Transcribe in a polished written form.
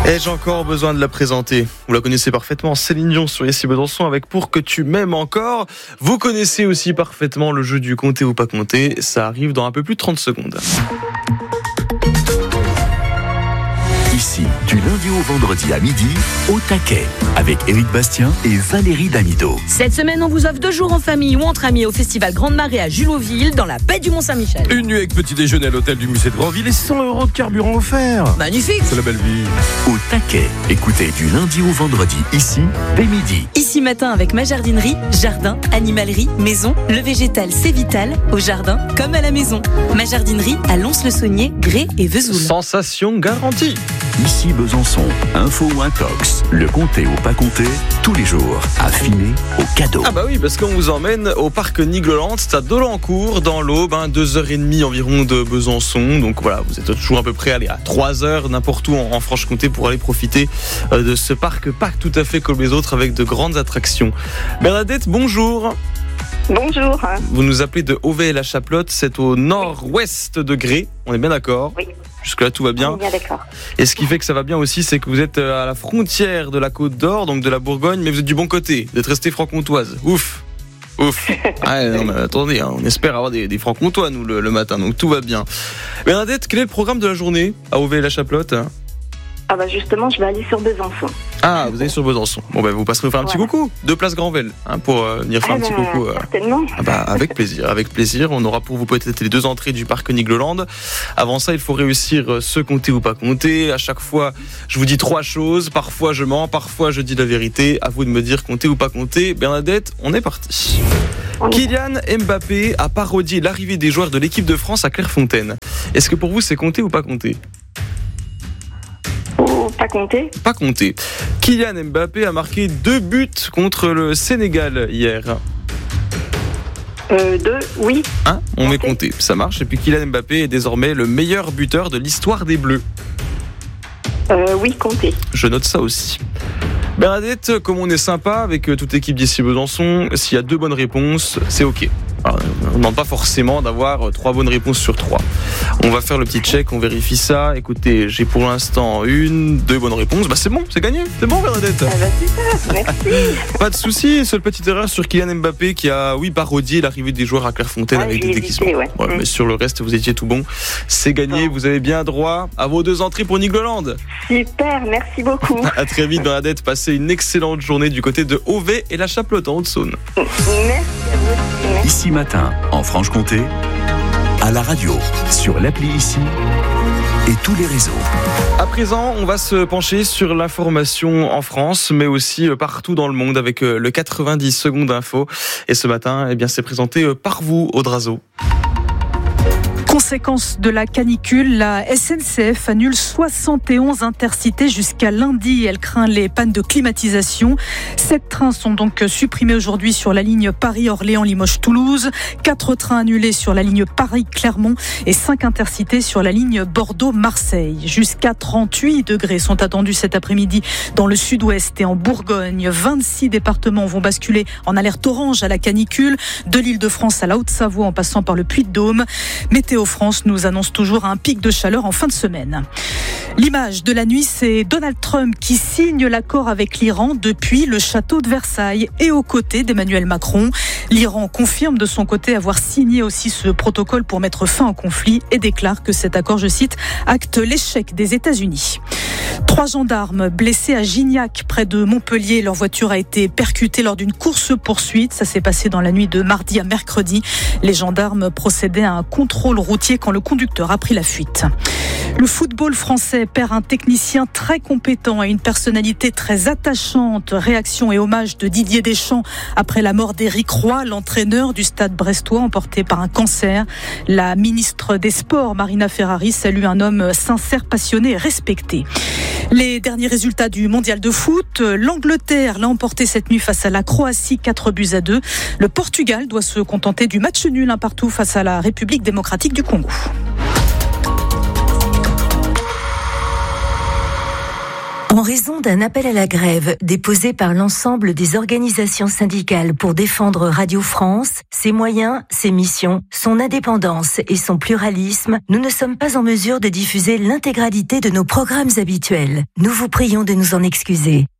Ai-je encore besoin de la présenter ? Vous la connaissez parfaitement, Céline Dion sur Ici Besançon avec Pour que tu m'aimes encore. Vous connaissez aussi parfaitement le jeu du compter ou pas compter. Ça arrive dans un peu plus de 30 secondes. Ici, du lundi au vendredi à midi, au taquet, avec Éric Bastien et Valérie Damido. Cette semaine, on vous offre 2 jours en famille ou entre amis au festival Grande Marée à Julotville, dans la baie du Mont-Saint-Michel. Une nuit avec petit déjeuner à l'hôtel du musée de Grandville et 100 € de carburant offert. Magnifique! C'est la belle vie. Au taquet, écoutez du lundi au vendredi, ici, dès midi. Ici matin avec ma jardinerie, jardin, animalerie, maison, le végétal c'est vital, au jardin comme à la maison. Ma jardinerie à Lons-le-Saunier, Grès et Vesoul. Sensation garantie. Ici Besançon, info ou intox, le compter ou pas compter, tous les jours, affiné au cadeau. Ah bah oui, parce qu'on vous emmène au parc Nigloland, c'est à Dolencourt, dans l'Aube, 2h30 environ de Besançon. Donc voilà, vous êtes toujours à peu près à 3h n'importe où en Franche-Comté pour aller profiter de ce parc pas tout à fait comme les autres avec de grandes attractions. Bernadette, bonjour. Bonjour. Vous nous appelez de Auvet-la-Chaplotte, c'est au nord-ouest de Grès, on est bien d'accord ? Oui. Jusque-là, tout va bien. On est bien d'accord. Et ce qui fait que ça va bien aussi, c'est que vous êtes à la frontière de la Côte d'Or, donc de la Bourgogne, mais vous êtes du bon côté, vous êtes resté franc-comtoise. Ouf. Ah, non, mais attendez, on espère avoir des francs-comtois, nous, le matin, donc tout va bien. Bernadette, quel est le programme de la journée à Auvet-la-Chaplotte ? Ah bah justement, je vais aller sur Besançon. Ah, vous allez sur Besançon. Bon, vous passerez nous faire un petit coucou. 2 places Granvelle, pour venir faire un petit coucou. Certainement. Avec plaisir. On aura pour vous peut-être les 2 entrées du parc Nigloland. Avant ça, il faut réussir ce compter ou pas compter. À chaque fois, je vous dis 3 choses. Parfois, je mens. Parfois, je dis la vérité. À vous de me dire compter ou pas compter. Bernadette, on est parti. Kylian Mbappé a parodié l'arrivée des joueurs de l'équipe de France à Clairefontaine. Est-ce que pour vous, c'est compter ou pas compter ? Pas compter. Pas compter. Kylian Mbappé a marqué 2 buts contre le Sénégal hier. 2, oui. On met compter, ça marche. Et puis Kylian Mbappé est désormais le meilleur buteur de l'histoire des Bleus. Oui, compter. Je note ça aussi. Bernadette, comme on est sympa avec toute l'équipe d'Ici Besançon, s'il y a 2 bonnes réponses, c'est ok. Alors, on ne demande pas forcément d'avoir 3 bonnes réponses sur 3. On va faire le petit check, on vérifie ça. Écoutez, j'ai pour l'instant 1, 2 bonnes réponses. C'est bon, c'est gagné. C'est bon, Bernadette. Super, merci. Pas de souci. Seule petite erreur sur Kylian Mbappé qui a, parodié l'arrivée des joueurs à Clairefontaine avec des déguisements. Ouais. Mais sur le reste, vous étiez tout bon. C'est gagné. Vous avez bien droit à vos 2 entrées pour Nigloland. Super, merci beaucoup. À très vite, Bernadette. Passez une excellente journée du côté de Auvet-la-Chaplotte en Haute-Saône. Merci à vous aussi. Merci. Ici matin, en Franche-Comté, à la radio, sur l'appli Ici et tous les réseaux. À présent, on va se pencher sur l'information en France, mais aussi partout dans le monde avec le 90 secondes d'info. Et ce matin, c'est présenté par vous, Audrazo. Conséquence de la canicule, la SNCF annule 71 intercités jusqu'à lundi. Elle craint les pannes de climatisation. 7 trains sont donc supprimés aujourd'hui sur la ligne Paris-Orléans-Limoges-Toulouse. 4 trains annulés sur la ligne Paris-Clermont et 5 intercités sur la ligne Bordeaux-Marseille. Jusqu'à 38 degrés sont attendus cet après-midi dans le sud-ouest et en Bourgogne. 26 départements vont basculer en alerte orange à la canicule, de l'Île-de-France à la Haute-Savoie en passant par le Puy-de-Dôme. Météo France nous annonce toujours un pic de chaleur en fin de semaine. L'image de la nuit, c'est Donald Trump qui signe l'accord avec l'Iran depuis le château de Versailles et aux côtés d'Emmanuel Macron. L'Iran confirme de son côté avoir signé aussi ce protocole pour mettre fin au conflit et déclare que cet accord, je cite, acte l'échec des États-Unis. 3 gendarmes blessés à Gignac, près de Montpellier. Leur voiture a été percutée lors d'une course-poursuite. Ça s'est passé dans la nuit de mardi à mercredi. Les gendarmes procédaient à un contrôle routier quand le conducteur a pris la fuite. Le football français perd un technicien très compétent et une personnalité très attachante. Réaction et hommage de Didier Deschamps après la mort d'Éric Roy, l'entraîneur du Stade brestois emporté par un cancer. La ministre des Sports, Marina Ferrari, salue un homme sincère, passionné et respecté. Les derniers résultats du mondial de foot, l'Angleterre l'a emporté cette nuit face à la Croatie, 4-2. Le Portugal doit se contenter du match nul 1-1 face à la République démocratique du Congo. En raison d'un appel à la grève déposé par l'ensemble des organisations syndicales pour défendre Radio France, ses moyens, ses missions, son indépendance et son pluralisme, nous ne sommes pas en mesure de diffuser l'intégralité de nos programmes habituels. Nous vous prions de nous en excuser.